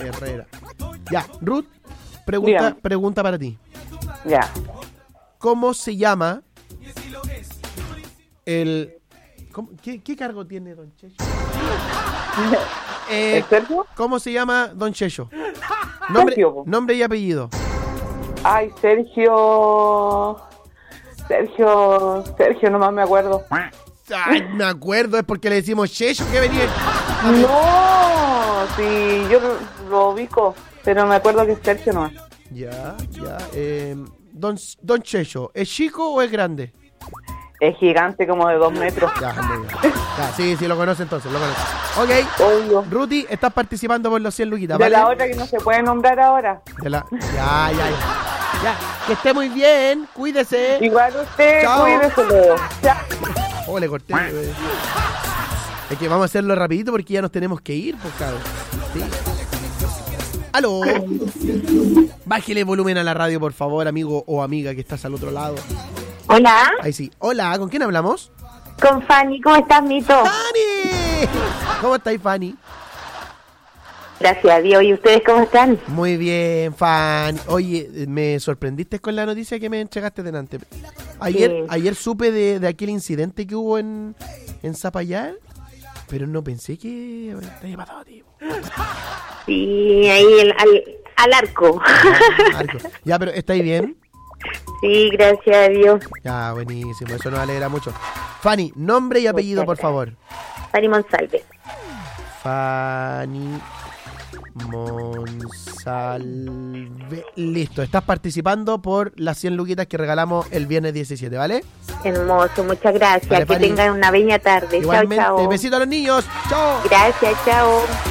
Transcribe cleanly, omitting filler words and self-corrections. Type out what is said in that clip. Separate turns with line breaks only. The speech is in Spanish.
Herrera. Ya, Ruth,
Dígame.
pregunta para ti.
Ya.
¿Cómo se llama el... ¿Qué cargo tiene Don Checho?
¿El Sergio?
¿Cómo se llama Don Checho?
Sergio.
Nombre y apellido.
Ay, Sergio, nomás me acuerdo.
Ay, me acuerdo, es porque le decimos Checho que venía.
No, sí, yo lo ubico, pero me acuerdo que es Sergio nomás.
Ya. Don Checho, ¿es chico o es grande?
Es gigante, como de 2 metros.
Ya, muy bien. Ya, sí, lo conoce entonces, lo conoce. Ok,
Obvio.
Ruti, estás participando por los 100 luquitas,
De
¿vale?
la otra que no se puede nombrar ahora.
Ya. Que esté muy bien, cuídese.
Igual usted,
Chao.
cuídese luego. Ya.
Oh, le corté. Es que vamos a hacerlo rapidito porque ya nos tenemos que ir, pues, cabrón. Sí. ¡Aló! Bájele volumen a la radio, por favor, amigo o amiga que estás al otro lado.
Hola,
Ahí sí. Hola, ¿con quién hablamos?
con Fanny, ¿cómo estás, Mito?
¡Fanny! ¿Cómo estáis, Fanny?
Gracias a Dios, ¿y ustedes cómo están?
Muy bien, Fanny. Oye, me sorprendiste con la noticia que me entregaste delante. Ayer supe de aquel incidente que hubo en Zapallar, pero no pensé que te haya pasado a ti.
Sí, ahí al arco.
Ya, pero ¿estáis bien?
Sí, gracias a Dios.
Ya, buenísimo, eso nos alegra mucho. Fanny, nombre y apellido, por favor.
Fanny Monsalve.
Fanny Monsalve. Listo, estás participando por las 100 luquitas que regalamos el viernes 17, ¿vale?
Hermoso, muchas gracias.
Vale,
que
Fanny.
tengan una bella tarde.
Igualmente,
Chao, chao.
besito a los niños. Chao.
Gracias, chao.